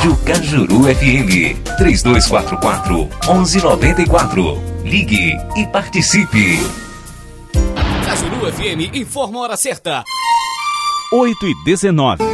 Rádio Cajuru FM 3244-1194. Ligue e participe. Cajuru FM informa a hora certa. 8h19.